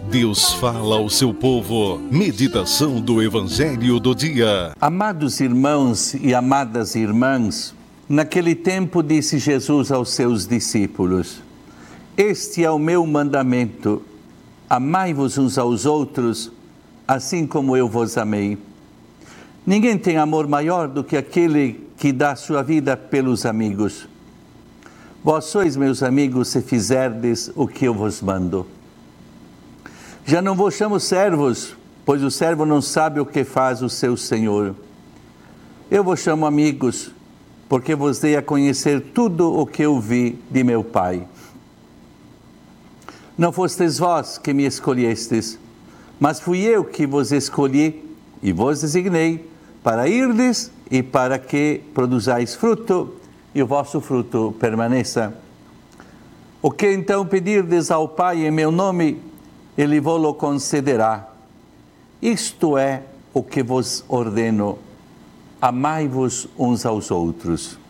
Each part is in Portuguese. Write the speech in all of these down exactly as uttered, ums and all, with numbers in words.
Deus fala ao seu povo. Meditação do Evangelho do dia. Amados irmãos e amadas irmãs, naquele tempo disse Jesus aos seus discípulos: Este é o meu mandamento, amai-vos uns aos outros, assim como eu vos amei. Ninguém tem amor maior do que aquele que dá sua vida pelos amigos. Vós sois meus amigos se fizerdes o que eu vos mando. Já não vos chamo servos, pois o servo não sabe o que faz o seu senhor. Eu vos chamo amigos, porque vos dei a conhecer tudo o que eu vi de meu Pai. Não fostes vós que me escolhestes, mas fui eu que vos escolhi e vos designei para irdes e para que produzais fruto e o vosso fruto permaneça. O que então pedirdes ao Pai em meu nome, Ele vos-lo concederá. Isto é o que vos ordeno: amai-vos uns aos outros.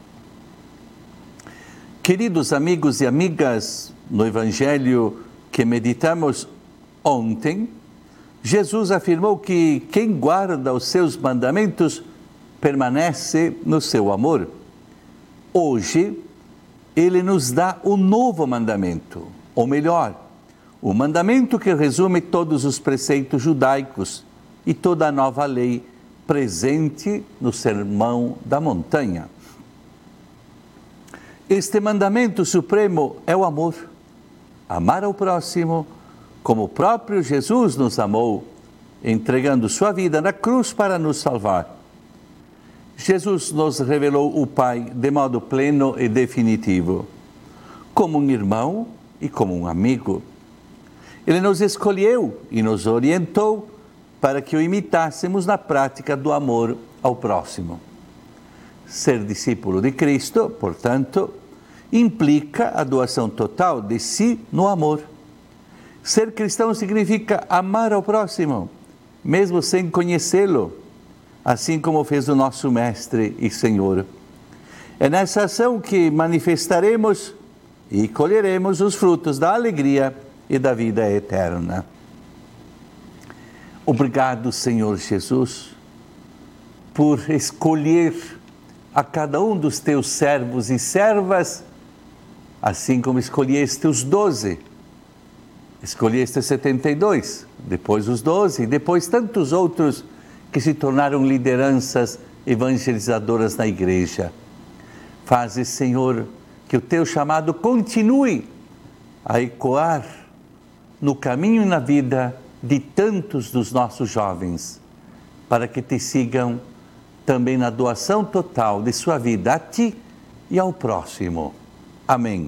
Queridos amigos e amigas, no Evangelho que meditamos ontem, Jesus afirmou que quem guarda os seus mandamentos permanece no seu amor. Hoje, Ele nos dá um novo mandamento, ou melhor, o mandamento que resume todos os preceitos judaicos e toda a nova lei presente no Sermão da Montanha. Este mandamento supremo é o amor. Amar ao próximo como o próprio Jesus nos amou, entregando sua vida na cruz para nos salvar. Jesus nos revelou o Pai de modo pleno e definitivo, como um irmão e como um amigo. Ele nos escolheu e nos orientou para que o imitássemos na prática do amor ao próximo. Ser discípulo de Cristo, portanto, implica a doação total de si no amor. Ser cristão significa amar ao próximo, mesmo sem conhecê-lo, assim como fez o nosso Mestre e Senhor. É nessa ação que manifestaremos e colheremos os frutos da alegria e da vida eterna. Obrigado, Senhor Jesus, por escolher a cada um dos teus servos e servas, assim como escolheste os doze. Escolheste setenta e dois, depois os doze, e depois tantos outros que se tornaram lideranças evangelizadoras na igreja. Faze, Senhor, que o teu chamado continue a ecoar no caminho e na vida de tantos dos nossos jovens, para que te sigam também na doação total de sua vida a ti e ao próximo. Amém.